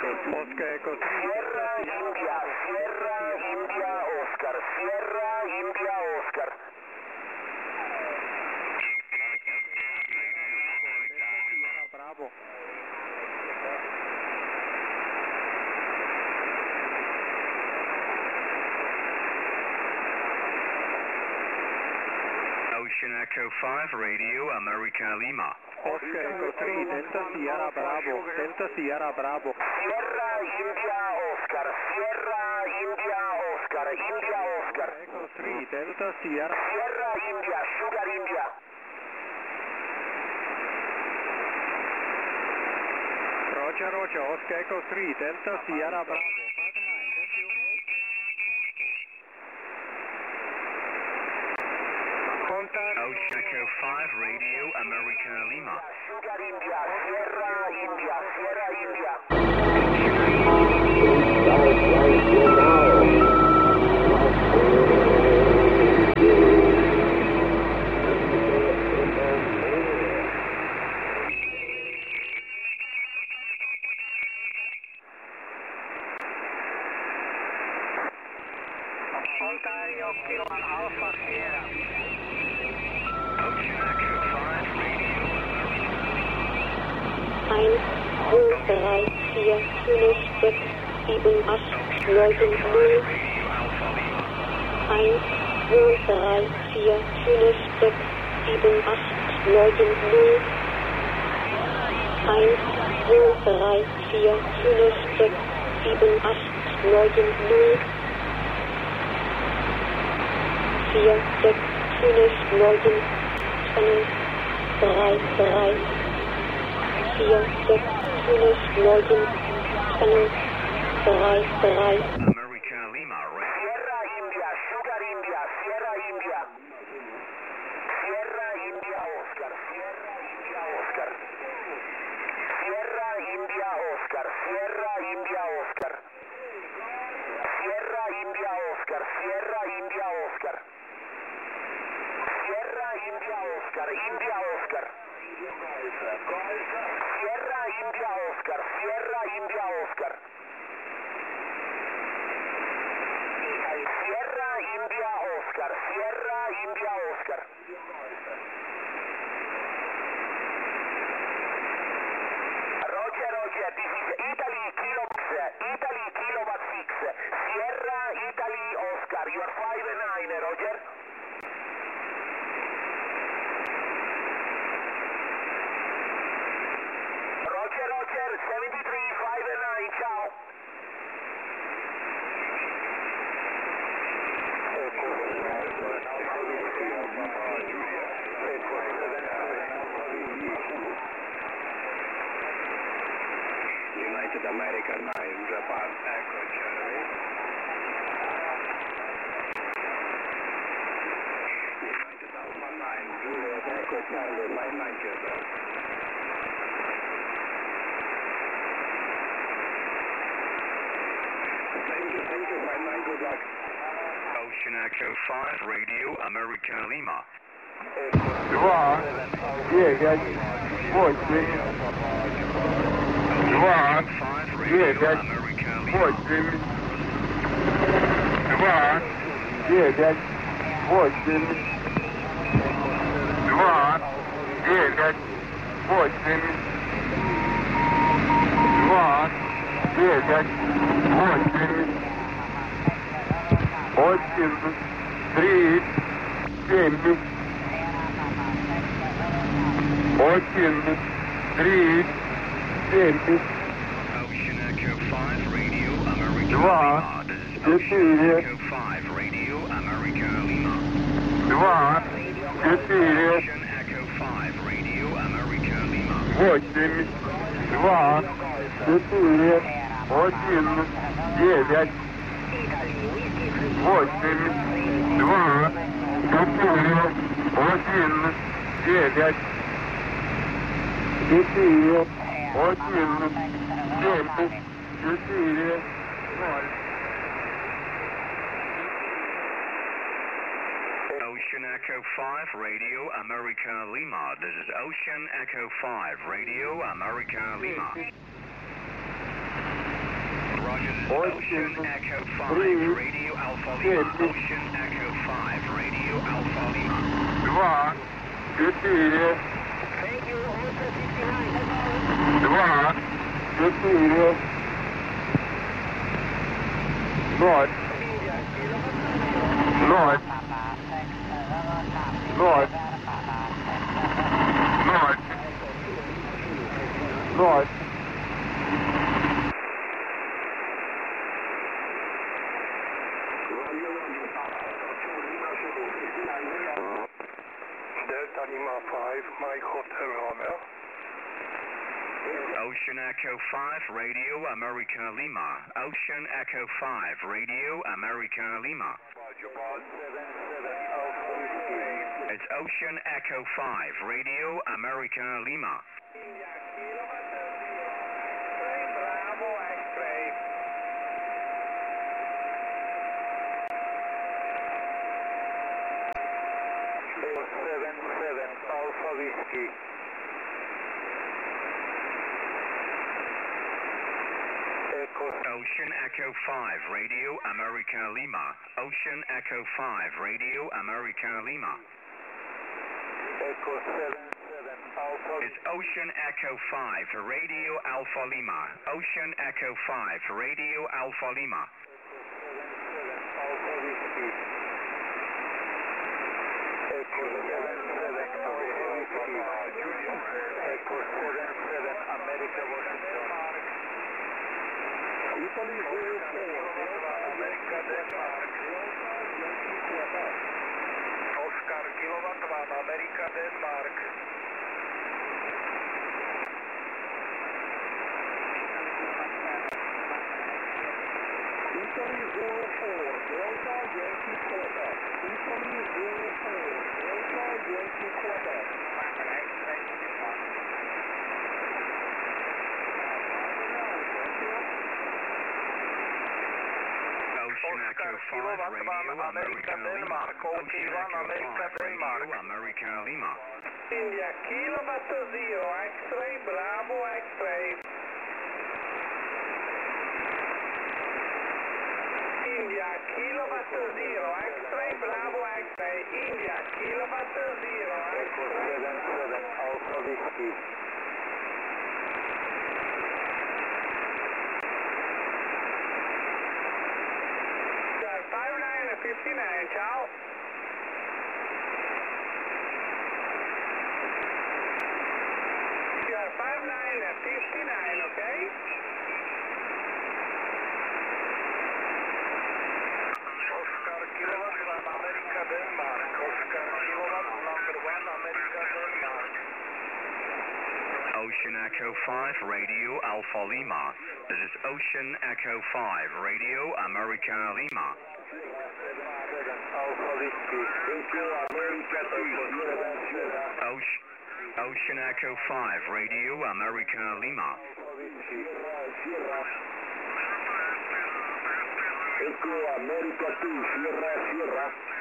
Oscar Echo 3 Sierra India, Sierra India Oscar, Sierra India Oscar. Bravo. Ocean Echo 5, Radio America Lima. Oscar Echo 3 Delta Sierra Bravo, Delta Sierra Bravo. Sierra India Oscar, Sierra India Oscar, India Oscar. Echo 3 Delta Sierra. Sierra India, Sugar India. Roger, Roger, Oscar Echo 3 Delta Sierra Bravo. Ocean Echo 5, Radio America Lima. Sugar India, Sierra India, Sierra India. Ontario Kilo Alpha Sierra. Ocean Echo 5, Radio America. 1, 2, 3, 4, 5, 6, 7, 8, 9, 0. 1, 2, 3, 4, 5, 6, 7, 8, 9, 0. 1, 2, 3, 4, 5, 6, 7, 8, 9, 0. 4, 6, 5, 9, 2, 3, 3. 4, 6, 5, 9, 2, 3, 3. America Lima, Radio. Sierra India, Sugar India, Sierra India. Sierra India Oscar, Sierra India Oscar. Sierra India Oscar, Sierra India Oscar. Sierra India Oscar, Sierra India Oscar. Sierra India Oscar, India Oscar. Sierra India Oscar, Sierra India Oscar. Sierra India Oscar, Sierra India Oscar. Roger, Roger, this is Italy Kilo 6, Sierra Italy Oscar, you are 5-9, Roger. Roger, Roger, 73, 5-9, ciao. United American 9, Japan Echo Charlie. United Alpha 9, Juliet Echo Charlie, 5-9 Japan. Thank you, 5-9, good luck. Ocean Echo 5, Radio America Lima. 2, 9, 8, 2, 5, Radio 9, America 8, Lima. 2, 9, 8, 8, 3, 7, 8, 3, 7. Ocean Echo 5, Radio America 2, Lima. This is Ocean 4, Echo 5, Radio America Lima. 2, 4, Ocean Echo 5, Radio America Lima. 8, 2, 4, 8, 9, 8, 2, 4, 8, 9, 4, 8, 7, 4, Ocean Echo 5, Radio America Lima. This is Ocean Echo 5, Radio America Lima. Roger, this is Ocean Echo 5, Radio Alpha Lima. Ocean Echo 5, Radio Alpha Lima. 2, 4. Thank you, Hotel 59. 2, 4. North. North. North. North. North. Delta Lima 5, Mike Hotel Romeo. Ocean Echo 5, Radio America Lima. Ocean Echo 5, Radio America Lima. It's Ocean Echo 5, Radio America Lima. Bravo X-ray. Alpha Whiskey. Ocean Echo 5, Radio America Lima. Ocean Echo 5, Radio America Lima. Echo 77 Alpha. It's Ocean Echo 5, Radio Alpha Lima. Ocean Echo 5, Radio Alpha Lima. Alpha Whiskey. Echo 77 Alpha Whiskey. Echo 77 America Washington. Italy 04 America Denmark. Oscar Kilowatt 1 America Denmark. Italy 04 Delta Yankee Quebec. Italy 04 Delta Yankee Quebec. Ocean Echo 5, Radio America Lima. Ocean Echo 5, Radio America Lima. India Kilowatt 0 X-ray Bravo X-ray. India Kilowatt 0 X-ray Bravo X-ray. India Kilowatt 0 X-ray 77 Alpha Whiskey. Sky 59 and 59, ciao. Sky 59 and 59, okay? Oscar Kilowatt 1 America Denmark. Oscar Kilowatt number 1 America Denmark. Ocean Echo 5, Radio Alpha Lima. This is Ocean Echo 5, Radio America Lima. Alpha Whiskey. America Ocean Echo 5, Radio America Lima. Echo America 2, Sierra, Sierra.